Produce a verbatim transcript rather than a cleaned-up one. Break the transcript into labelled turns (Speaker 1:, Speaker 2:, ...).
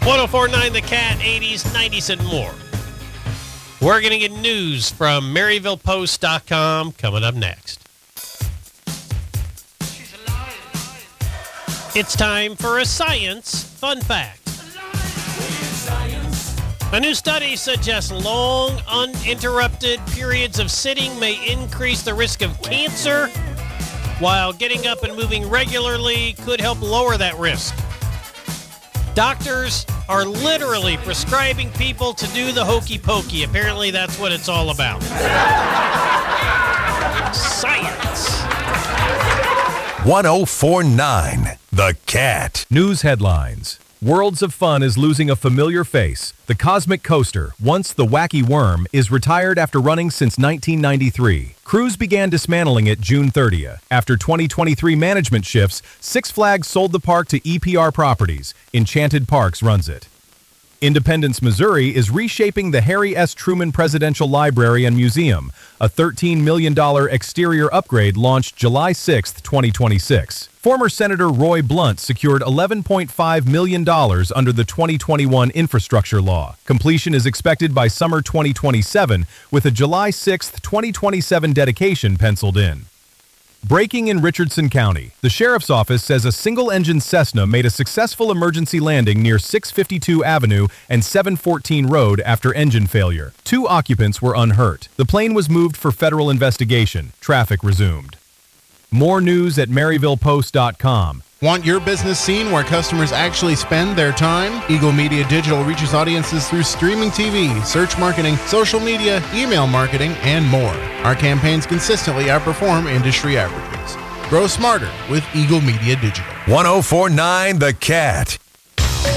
Speaker 1: one oh four point nine The Cat, eighties, nineties, and more. We're going to get news from Maryville Post dot com coming up next. It's time for a science fun fact. A new study suggests long, uninterrupted periods of sitting may increase the risk of cancer, while getting up and moving regularly could help lower that risk. Doctors are literally prescribing people to do the hokey pokey. Apparently, that's what it's all about. Science.
Speaker 2: one oh four point nine The Cat.
Speaker 3: News headlines. Worlds of Fun is losing a familiar face. The Cosmic Coaster, once the Wacky Worm, is retired after running since nineteen ninety-three. Crews began dismantling it June thirtieth. After twenty twenty-three management shifts, Six Flags sold the park to E P R Properties. Enchanted Parks runs it. Independence, Missouri is reshaping the Harry S. Truman Presidential Library and Museum. A thirteen million dollars exterior upgrade launched July sixth, twenty twenty-six. Former Senator Roy Blunt secured eleven point five million dollars under the twenty twenty-one infrastructure law. Completion is expected by summer twenty twenty-seven, with a July sixth, twenty twenty-seven dedication penciled in. Breaking in Richardson County. The sheriff's office says a single-engine Cessna made a successful emergency landing near six fifty-two Avenue and seven fourteen Road after engine failure. Two occupants were unhurt. The plane was moved for federal investigation. Traffic resumed. More news at Maryville Post dot com.
Speaker 4: Want your business seen where customers actually spend their time? Eagle Media Digital reaches audiences through streaming T V, search marketing, social media, email marketing, and more. Our campaigns consistently outperform industry averages. Grow smarter with Eagle Media Digital.
Speaker 2: one oh four point nine The Cat.